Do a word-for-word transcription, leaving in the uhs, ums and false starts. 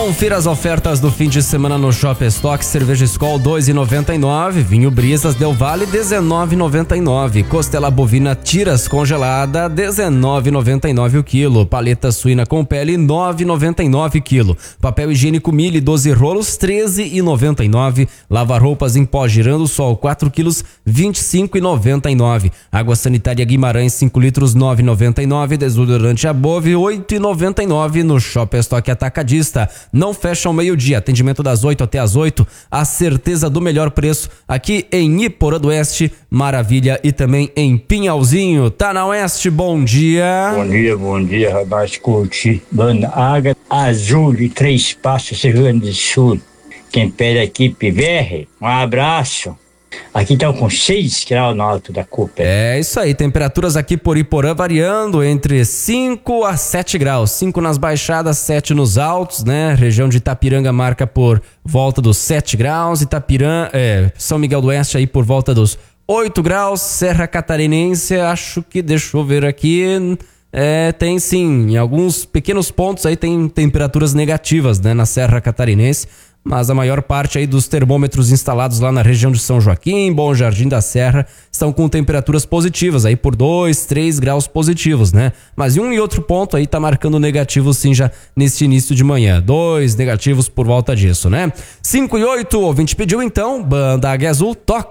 Confira as ofertas do fim de semana no Shop Stock. Cerveja Skol dois reais e noventa e nove centavos, vinho Brisas Del Valle dezenove reais e noventa e nove centavos, costela bovina Tiras congelada dezenove reais e noventa e nove centavos o quilo, paleta suína com pele nove reais e noventa e nove centavos o quilo, papel higiênico Mille doze rolos treze reais e noventa e nove centavos, lava roupas em pó Girando Sol quatro quilos vinte e cinco reais e noventa e nove centavos, água sanitária Guimarães cinco litros nove reais e noventa e nove centavos, desodorante Above oito reais e noventa e nove centavos no Shop Stock Atacadista. Não fecha ao meio-dia, atendimento das oito até as oito, a certeza do melhor preço aqui em Iporã do Oeste, Maravilha e também em Pinhalzinho. Tá na Oeste, bom dia. Bom dia, bom dia, rapaz, curti. Banda Água Azul de Três Passos, Rio Grande do Sul. Quem pede aqui, P V R, um abraço. Aqui estão com seis graus no alto da Cooper. É isso aí, temperaturas aqui por Iporã variando entre cinco a sete graus, cinco nas baixadas, sete nos altos, né? Região de Itapiranga marca por volta dos sete graus, Itapirã, é, São Miguel do Oeste aí por volta dos oito graus, Serra Catarinense, acho que, deixa eu ver aqui, é, tem sim, em alguns pequenos pontos aí tem temperaturas negativas, né? Na Serra Catarinense. Mas a maior parte aí dos termômetros instalados lá na região de São Joaquim, Bom Jardim da Serra, estão com temperaturas positivas, aí por dois, três graus positivos, né? Mas em um e outro ponto aí tá marcando negativo sim já neste início de manhã. Dois negativos por volta disso, né? cinco e oito, o ouvinte pediu então, Banda Águia Azul, toca.